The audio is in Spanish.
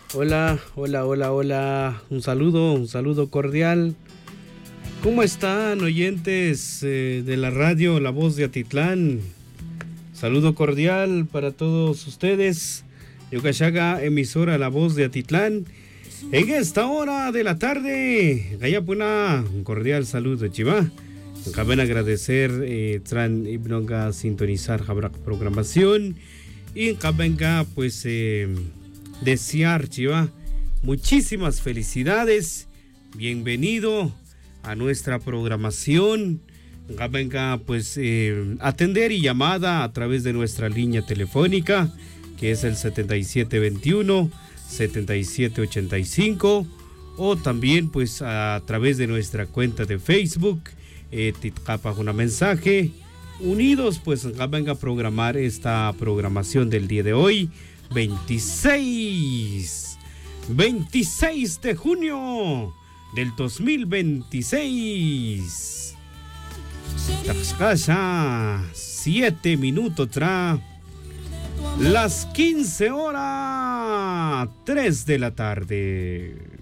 Hola, hola, hola, hola. Un saludo cordial. ¿Cómo están, oyentes de la radio La Voz de Atitlán? Saludo cordial para todos ustedes. Yucachaga, emisora La Voz de Atitlán. En esta hora de la tarde, Gayapuna, un cordial saludo, Chiva. Caben agradecer, Tran Ibnonga sintonizar Jabrak programación. Y cabenga, pues, desear, Chiva, muchísimas felicidades. Bienvenido a nuestra programación. Venga, pues, atender y llamada a través de nuestra línea telefónica, que es el 7721-7785, o también, pues, a través de nuestra cuenta de Facebook, Titcapa una mensaje. Unidos, pues, venga a programar esta programación del día de hoy, 26 de junio del 2026. Tascasa, 7 minutos tras las 15 horas 3 de la tarde.